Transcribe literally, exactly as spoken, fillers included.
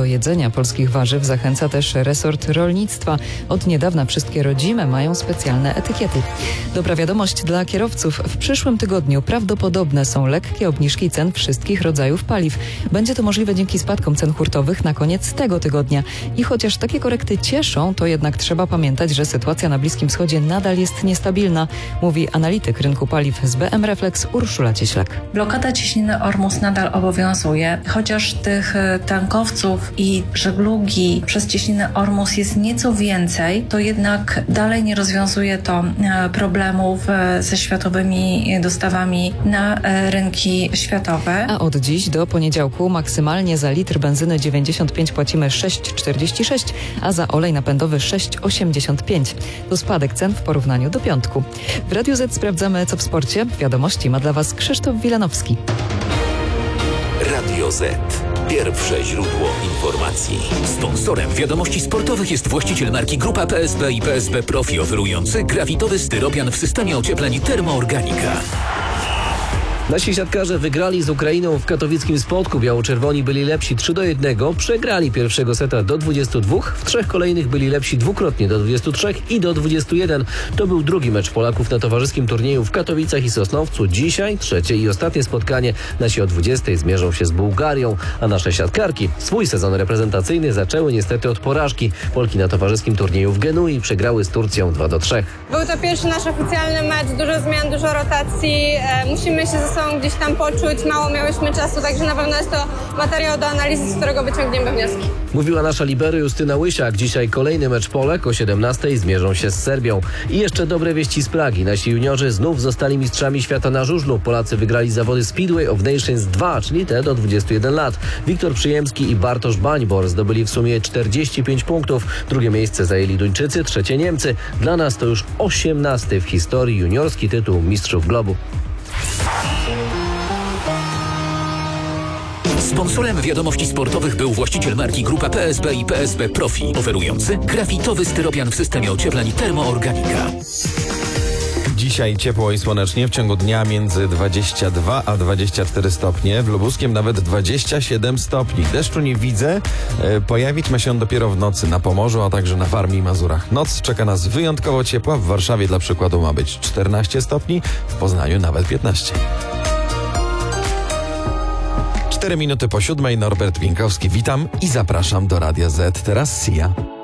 do jedzenia polskich warzyw zachęca też resort rolnictwa. Od niedawna wszystkie rodzime mają specjalne etykiety. Dobra wiadomość dla kierowców. W przyszłym tygodniu prawdopodobne są lekkie obniżki cen wszystkich rodzajów paliw. Będzie to możliwe dzięki spadkom cen hurtowych na koniec tego tygodnia. I chociaż takie korekty cieszą, to jednak trzeba pamiętać, że sytuacja na Bliskim Wschodzie nadal jest niestabilna, mówi analityk rynku paliw z B M Reflex Urszula Cieślak. Blokada cieśniny Ormus nadal obowiązuje, chociaż tych tankowców i żeglugi przez cieśninę Ormus jest nieco więcej, to jednak dalej nie rozwiązuje to problemów ze światowymi dostawami na rynki światowe. A od dziś do poniedziałku maksymalnie za litr benzyny dziewięćdziesiąt pięć płacimy sześć czterdzieści sześć, a za olej napędowy sześć osiemdziesiąt pięć. To spadek cen w porównaniu do piątku. W Radiu Z sprawdzamy, co w sporcie. Wiadomości ma dla Was Krzysztof Wilanowski. Radio Z. Pierwsze źródło informacji. Sponsorem wiadomości sportowych jest właściciel marki Grupa P S B i P S B Profi, oferujący grafitowy styropian w systemie ociepleń Termoorganika. Nasi siatkarze wygrali z Ukrainą w katowickim Spodku. Biało-czerwoni byli lepsi trzy do jednego, przegrali pierwszego seta do dwudziestu dwóch, w trzech kolejnych byli lepsi dwukrotnie do dwudziestu trzech i do dwudziestu jeden. To był drugi mecz Polaków na towarzyskim turnieju w Katowicach i Sosnowcu. Dzisiaj trzecie i ostatnie spotkanie. Nasi o dwudziestej zmierzą się z Bułgarią, a nasze siatkarki swój sezon reprezentacyjny zaczęły niestety od porażki. Polki na towarzyskim turnieju w Genui przegrały z Turcją dwa do trzech. Był to pierwszy nasz oficjalny mecz, dużo zmian, dużo rotacji. E, musimy się ze sobą gdzieś tam poczuć, mało miałyśmy czasu, także na pewno jest to materiał do analizy, z którego wyciągniemy wnioski. Mówiła nasza libero Justyna Łysiak. Dzisiaj kolejny mecz Polek o siedemnastej zmierzą się z Serbią. I jeszcze dobre wieści z Pragi. Nasi juniorzy znów zostali mistrzami świata na żużlu. Polacy wygrali zawody Speedway of Nations dwa, czyli te do dwudziestu jeden lat. Wiktor Przyjemski i Bartosz Bańbor zdobyli w sumie czterdzieści pięć punktów. Drugie miejsce zajęli Duńczycy, trzecie Niemcy. Dla nas to już osiemnasty w historii juniorski tytuł mistrzów globu. Sponsorem wiadomości sportowych był właściciel marki Grupa P S B i P S B Profi, oferujący grafitowy styropian w systemie ociepleń Termoorganika. Dzisiaj ciepło i słonecznie, w ciągu dnia między dwadzieścia dwa a dwadzieścia cztery stopnie, w Lubuskiem nawet dwadzieścia siedem stopni. Deszczu nie widzę, e, pojawić ma się on dopiero w nocy na Pomorzu, a także na Warmii i Mazurach. Noc czeka nas wyjątkowo ciepła, w Warszawie dla przykładu ma być czternaście stopni, w Poznaniu nawet piętnaście. Cztery minuty po siódmej, Norbert Bieńkowski, witam i zapraszam do Radia Z. Teraz Sia.